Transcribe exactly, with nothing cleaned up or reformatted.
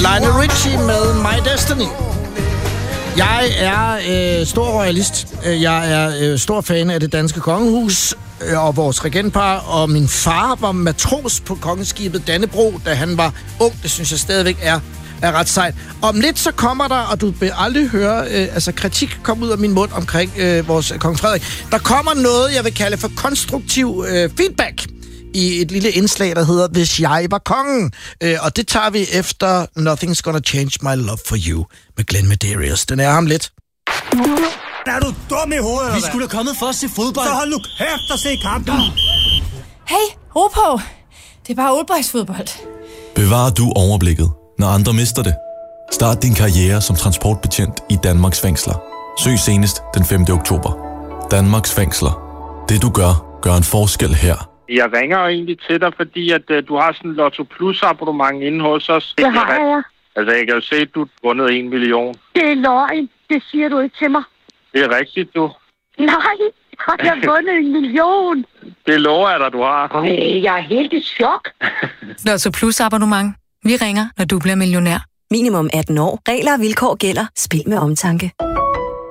Lionel Richie med My Destiny. Jeg er øh, stor royalist. Jeg er øh, stor fan af det danske kongehus øh, og vores regentpar. Og min far var matros på kongeskibet Dannebro, da han var ung. Det synes jeg stadigvæk er, er ret sejt. Om lidt så kommer der, og du vil aldrig høre øh, altså kritik komme ud af min mund omkring øh, vores kong Frederik. Der kommer noget, jeg vil kalde for konstruktiv øh, feedback i et lille indslag, der hedder Hvis jeg var kongen. Øh, og det tager vi efter Nothing's Gonna Change My Love For You med Glenn Medeiros. Den er ham lidt. Er du dum i hovedet? Vi skulle da kommet for at se fodbold. Så hold nu kæft og se kampen. Hey, ro på. Det er bare oldboysfodbold. Bevarer du overblikket, når andre mister det? Start din karriere som transportbetjent i Danmarks fængsler. Søg senest den femte oktober. Danmarks fængsler. Det du gør, gør en forskel her. Jeg ringer egentlig til dig, fordi at uh, du har sådan en Lotto Plus abonnement inde hos os. Det har jeg. Altså, jeg kan jo se, at du har vundet en million. Det er løgn. Det siger du ikke til mig. Det er rigtigt, du. Nej, har jeg vundet en million? Det lover jeg dig, du har. Ej, jeg er helt i chok. Lotto Plus abonnement. Vi ringer, når du bliver millionær. Minimum atten år. Regler og vilkår gælder. Spil med omtanke.